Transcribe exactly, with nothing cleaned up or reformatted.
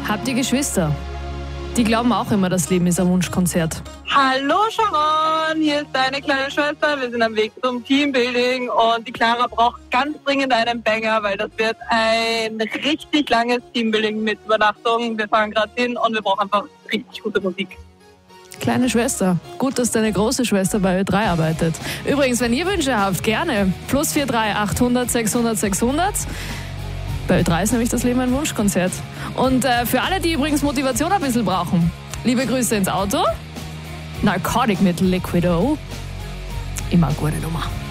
Habt ihr Geschwister? Die glauben auch immer, das Leben ist ein Wunschkonzert. Hallo Sharon, hier ist deine kleine Schwester. Wir sind am Weg zum Teambuilding und die Clara braucht ganz dringend einen Banger, weil das wird ein richtig langes Teambuilding mit Übernachtung. Wir fahren gerade hin und wir brauchen einfach richtig gute Musik. Kleine Schwester, gut, dass deine große Schwester bei Ö drei arbeitet. Übrigens, wenn ihr Wünsche habt, gerne. Plus vier drei achthundert sechshundert sechshundert. Bei Ö drei ist nämlich das Leben ein Wunschkonzert. Und äh, für alle, die übrigens Motivation ein bisschen brauchen, liebe Grüße ins Auto. Narcotic mit Liquido. Immer eine gute Nummer.